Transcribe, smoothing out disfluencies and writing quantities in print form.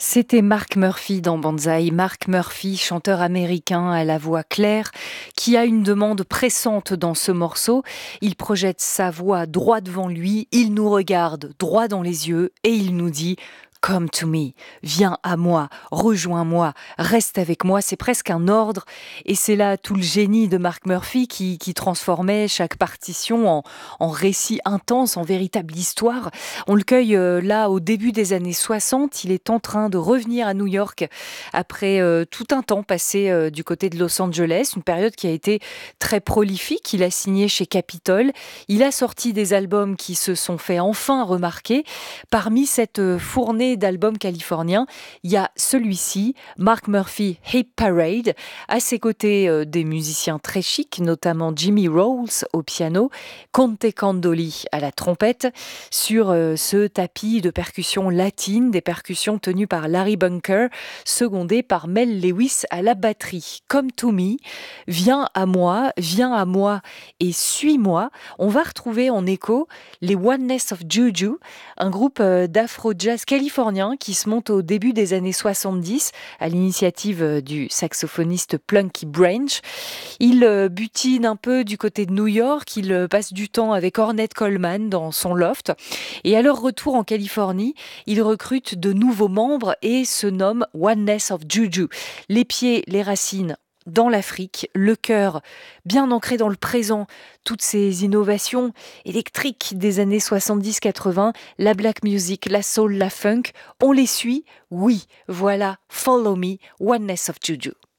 C'était Mark Murphy dans Banzai. Mark Murphy, chanteur américain à la voix claire, qui a une demande pressante dans ce morceau. Il projette sa voix droit devant lui, il nous regarde droit dans les yeux et il nous dit « Come to me, viens à moi, rejoins-moi, reste avec moi ». C'est presque un ordre et c'est là tout le génie de Mark Murphy qui transformait chaque partition en récit intense, en véritable histoire. On le cueille là au début des années 60. Il est en train de revenir à New York après tout un temps passé du côté de Los Angeles, une période qui a été très prolifique. Il a signé chez Capitol. Il a sorti des albums qui se sont fait enfin remarquer. Parmi cette fournée d'albums californiens, il y a celui-ci, Mark Murphy Hip Parade. À ses côtés, des musiciens très chics, notamment Jimmy Rolls au piano, Conte Candoli à la trompette, sur ce tapis de percussions latines, des percussions tenues par Larry Bunker, secondé par Mel Lewis à la batterie. Come to me, viens à moi et suis-moi. On va retrouver en écho les Oneness of Juju, un groupe d'afro-jazz californien qui se monte au début des années 70 à l'initiative du saxophoniste Plunky Branch. Il butine un peu du côté de New York, il passe du temps avec Ornette Coleman dans son loft et à leur retour en Californie, il recrute de nouveaux membres et se nomme Oneness of Juju. Les pieds, les racines dans l'Afrique, le cœur bien ancré dans le présent, toutes ces innovations électriques des années 70-80, la black music, la soul, la funk, on les suit. Oui, voilà, Follow Me, Oneness of Juju.